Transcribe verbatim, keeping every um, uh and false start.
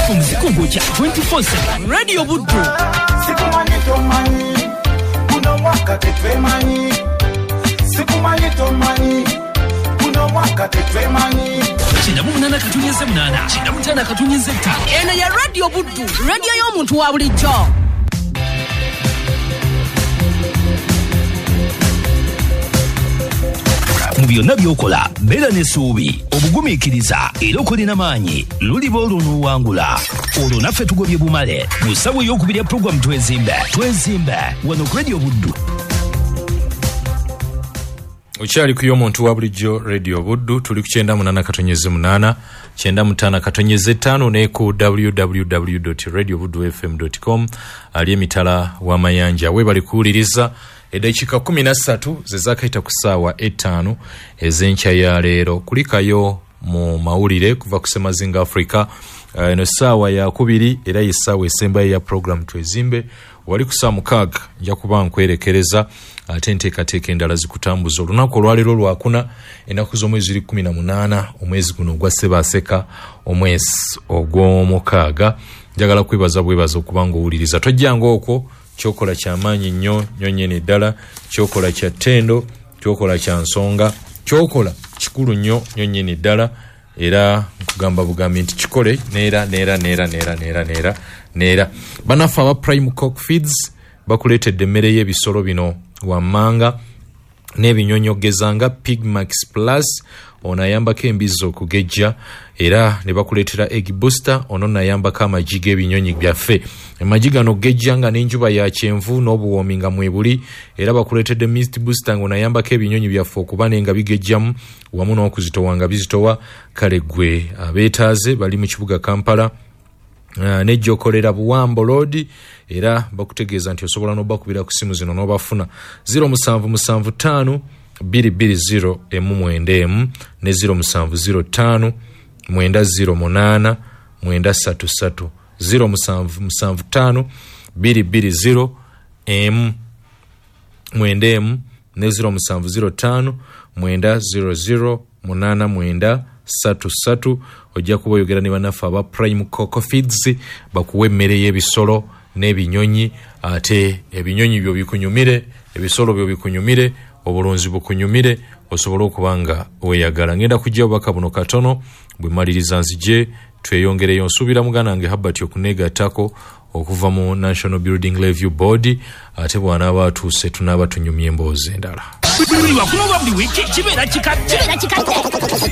omuzikongokya twenty-four seven Radio Buddu. Sikumanyi tomanyi kuno mwaka tetwemanyi. Sikumanyi tomanyi kuno mwaka tetwemanyi. Chenda munana katunyeze munana chenda mutana katunyeze ttaano eno ya Radio Buddu, radio y'omuntu wa bulijjo. Mu byonna by'okola beera n'essuubi obugumiikiriza era okolina maanyi luliba olunuwangula olwo naffe tugobye bumale mu ssabo ey'okubiri ya puroguramu twezimbe twezimbe wano ku Radio Buddu. Ukyali ku y'omuntu wa bulijjo Radio Buddu, tuli ku kyenda munana katonyeze munana kyenda mutaana katonyeze ttaano ne ku w w w dot radio buddu f m dot com ali emitala w'amayanja we bali kuwuliriza eddakiika kumi na ssatu ze zaakayita ku ssaawa ettaano ez'enkya ya leero. Kulikayo mu mawulire kuva ku Semazinga Africa eno ssaawa ya kubiri era y'essaawa esembayo ya puroguramu twezimbe. Wali ku saa mukaaga nja kuba nkwerekereza ate enteekateeka endala zikutambuza. Olunaku olwaleero lwakuna ennaku z'omwezi ziri kumi na munaana omwezi guno ogwa Ssebaaseka omwezi ogw'omukaaga. Njagala kwebaza bwebaza okuba ng'owuliriza. Tojjanga okwo kyokola kyamaanyi nnyo nnyo nnyini ddala, kyokola kya ttendo, kyokola kya nsonga, kyokola kikulu nnyo nnyo nnyini ddala era nkugamba bugambi nti kikole neera neera neera neera neera neera neera. Bannaffe aba Prime Cock Feeds bakuleetedde emmere y'ebisolo bino wammanga n'ebinyonyogeza nga Pigmax Plus, ono ayambako embizi okugejja era ne bakuleetera Egg Booster, ono nayambako amagi g'ebinyonyi byaffe. Amagi gano gejja nga n'enjuba ya kyenvu n'obuwoomi nga mwebuli, era bakuleetedde Meat Booster nga onayambako ebinyonyi byaffe okuba nenga bigejjamu wamu n'okuzitowa nga bizitowa. Kale gwe abeetaaze bali mu kibuga Kampala Uh, nejjokolera Buwambo Road era bakutegeeza nti osobola n'obakubira ku simu zino n'obafuna zero seven seven five two two zero emu mwenda emu ne zero seven zero five mwenda zero munana mwenda tatu tatu zero seven seven five two two zero emu mwenda emu ne zero seven zero five mwenda zero zero munana mwenda tatu tatu. Ojja kuba oyogera ne bannaffe aba Prime Cock Feeds bakuwa emmere y'ebisolo n'ebinyonyi, ate ebinyonyi byo bikunyumire, ebisolo byo bikunyumire, obulunzi bukunyumire, osobola okuba nga weeyagala. Ngenda kujja obubaka buno katono bwe maliriza nzije tweyongereyo. Nsuubira muganda wange Habert okuneegattako okuva mu National Building Review Board, ate bw'anaaba atuuse tunaaba tunyumya emboozi endala. Buli wakuno buli wiki kibeera kikadde.